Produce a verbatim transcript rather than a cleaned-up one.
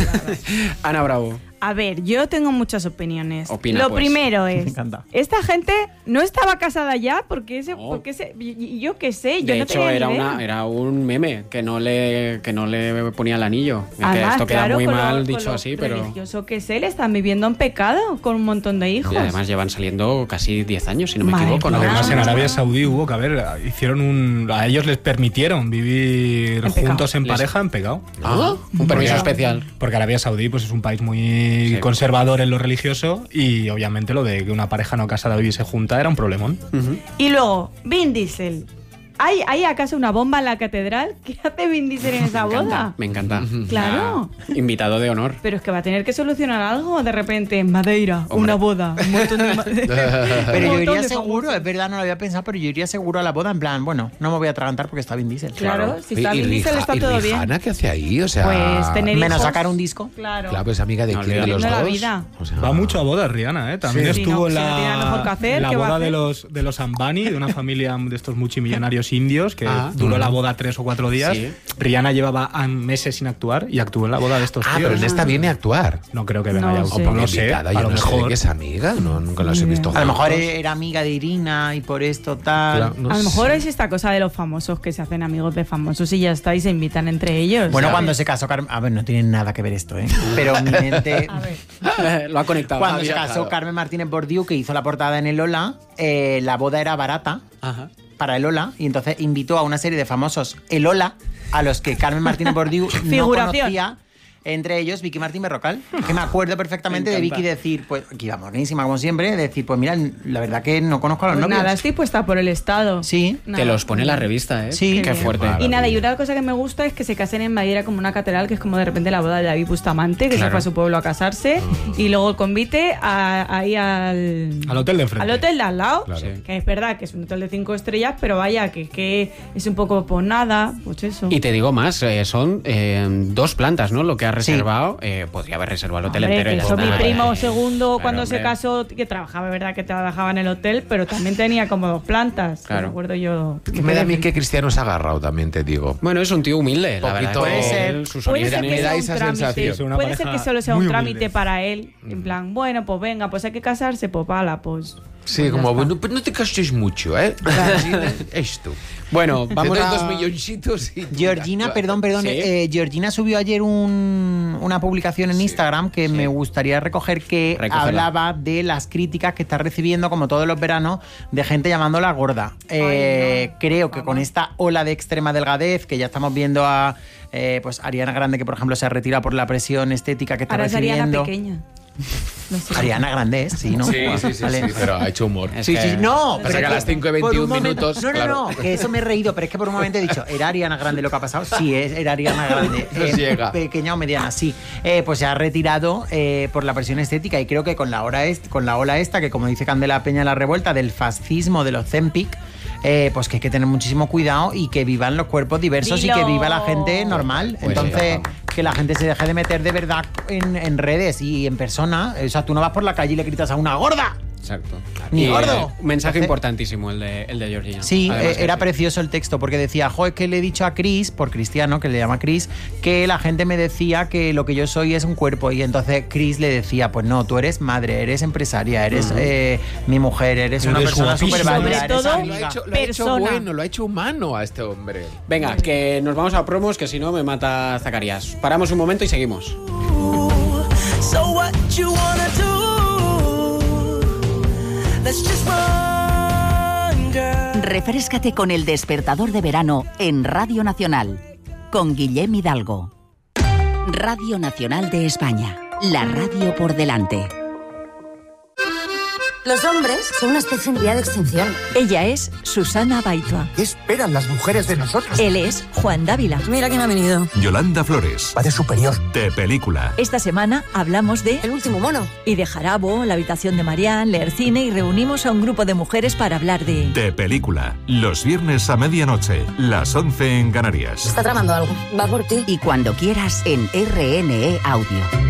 Ana Bravo. A ver, yo tengo muchas opiniones. Opina, Lo pues. primero Me es, encanta. esta gente no estaba casada ya porque ese, No. porque ese, y- y yo qué sé, yo De no hecho, tenía era, ni idea. una, era un meme que no le, que no le ponía el anillo. Que Además, esto queda claro, muy con lo- mal con dicho lo así, pero... religioso que sé, le están viviendo en pecado con un montón de hijos. Y además llevan saliendo casi diez años, si no me Madre equivoco. ¿no? mía. Además, en Ah. Arabia Saudí hubo que, a ver, hicieron un... A ellos les permitieron vivir En pecado. juntos en Les- pareja en pecado. Ah, un permiso Porque- especial. Porque Arabia Saudí pues, es un país muy Sí. conservador en lo religioso y obviamente lo de que una pareja no casada viviese junta era un problemón. Ujú. Y luego, Vin Diesel. ¿Hay, ¿Hay acaso una bomba en la catedral? ¿Qué hace Vin Diesel en esa Me encanta, boda? me encanta. Claro. Ah, invitado de honor. Pero es que va a tener que solucionar algo de repente en Madeira, Hombre. una boda, un montón de... ma- Pero un yo montón iría de seguro, famosos. es verdad, no lo había pensado, pero yo iría seguro a la boda en plan, bueno, no me voy a atragantar porque está Vin Diesel. Claro, si Y- está y Vin Diesel Rija- está y todo Rihanna, bien. ¿qué hace ahí? O sea, Pues tener Menos hijos. sacar un disco. Claro. Claro, pues amiga de No, quién de los viviendo dos. la vida. O sea, Va mucho a bodas, Rihanna, ¿eh? También Sí. estuvo Sí, en no, si no tiene nada la, mejor que hacer, la ¿qué va a boda hacer? de los, de los Ambani, de una familia de estos multimillonarios indios, que Ah. duró la boda tres o cuatro días. Sí. Rihanna llevaba a- meses sin actuar y actuó en la boda de estos Ah, tíos. pero en esta viene a actuar. No creo que venga No ya. sé. No, Porque sé, invitada, a yo lo no sé de mejor. qué es amiga, no, nunca las he Ni visto idea. A lo mejor juntos. era amiga de Irina y por esto tal. Claro, no A lo sé. mejor es esta cosa de los famosos que se hacen amigos de famosos y ya está y se invitan entre ellos. Bueno, ¿sabes? cuando se casó Carmen... A ver, no tiene nada que ver esto, ¿eh? Pero mi mente... A ver. Lo ha conectado. Cuando Ha se viajado. casó Carmen Martínez Bordiú, que hizo la portada en el Lola, eh, la boda era barata Ajá. para el Lola y entonces invitó a una serie de famosos el Lola a los que Carmen Martínez Bordiú no Figuración. conocía. Entre ellos Vicky Martín Berrocal, que me acuerdo perfectamente Me de encanta. Vicky decir, pues, que iba monísima como siempre, decir, pues mira, la verdad que no conozco a los Pues novios. nada, estoy puesta por el Estado. Sí. Nada. Te los pone la revista, ¿eh? Sí. Qué Qué fuerte. bien. Y nada, y una cosa que me gusta es que se casen en Madeira como una catedral, que es como de repente la boda de David Bustamante, que Claro. se fue a su pueblo a casarse, y luego el convite a- ahí al... Al hotel de enfrente. Al hotel de al lado, Claro. Sí. que es verdad que es un hotel de cinco estrellas, pero vaya, que, que es un poco por nada, pues eso. Y te digo más, eh, son eh, dos plantas, ¿no? Lo que ha Sí. reservado. eh, podría haber reservado el hotel Hombre, entero. que y ya eso mi está. primo Eh, segundo claro, cuando se hombre. casó, que trabajaba, ¿verdad? Que trabajaba en el hotel, pero también tenía como dos plantas. Claro. Me acuerdo yo. Que me da a mí que Cristiano se ha agarrado, también te digo. Bueno, es un tío humilde, la Poquito- verdad. Puede que ser. él, sus Puede ser orígenes- que me da sea un esa trámite. sensación. Es una Puede ser pareja que solo sea muy un humilde. trámite para él. En plan, bueno, pues venga, pues hay que casarse, pues pala, pues. Sí, pues ya como, está. bueno, pues no te gastes mucho, ¿eh? Esto. Bueno, vamos Te doy a... dos milloncitos y... Georgina, perdón, perdón. Sí. eh, Georgina subió ayer un- una publicación en Sí, Instagram que sí. me gustaría recoger que Recógela. hablaba de las críticas que está recibiendo, como todos los veranos, de gente llamándola gorda. Eh, no, creo por que favor. con esta ola de extrema delgadez, que ya estamos viendo a eh, pues Ariana Grande, que por ejemplo se ha retirado por la presión estética que está Ahora es Ariana recibiendo. pequeña. No sé. Ariana Grande es, sí, ¿no? Sí, sí, sí, Vale. sí, pero ha hecho humor. Es Sí, que- sí, no, Pasa que a es las cinco y por un veintiún momento- minutos, No, no, claro. no, que eso me he reído, pero es que por un momento he dicho, ¿era Ariana Grande lo que ha pasado? Sí, es, era Ariana Grande. Nos llega. Pequeña o mediana, sí. Eh, pues se ha retirado eh, por la presión estética y creo que con la, hora est con la ola esta, que como dice Candela Peña en la revuelta, del fascismo, de los Zempic, eh, pues que hay que tener muchísimo cuidado y que vivan los cuerpos diversos Dilo. y que viva la gente normal. Pues Entonces, sí. que la gente se deje de meter de verdad en, en redes y en persona. O sea, tú no vas por la calle y le gritas a una gorda. Exacto. Ni Y, eh, gordo. un mensaje Entonces- importantísimo el de, el de Georgina. Sí, Además eh, que era sí. precioso el texto porque decía, jo, es que le he dicho a Chris, por Cristiano, que le llama Chris, que la gente me decía que lo que yo soy es un cuerpo y entonces Chris le decía, pues no, tú eres madre, eres empresaria, eres eh, mi mujer, eres una Eres persona guapísima. súper válida, Sobre eres todo, Lo ha amiga. hecho, lo ha hecho persona. bueno, lo ha hecho humano a este hombre. Venga, que nos vamos a promos, que si no me mata Zacarías. Paramos un momento y seguimos. So what you wanna do? Let's just run, girl. Refréscate con el despertador de verano en Radio Nacional con Guillem Hidalgo. Radio Nacional de España, la radio por delante. Los hombres son una especie en vía de extinción. Ella es Susana Baitua. ¿Qué esperan las mujeres de nosotros? Él es Juan Dávila. Mira quién ha venido. Yolanda Flores, Va de superior. de película. Esta semana hablamos de El último mono. Y de Jarabo, la habitación de Marián, leer cine y reunimos a un grupo de mujeres para hablar de... De película. Los viernes a medianoche, las once en Canarias. Está tramando algo. Va por ti. Y cuando quieras en R N E Audio.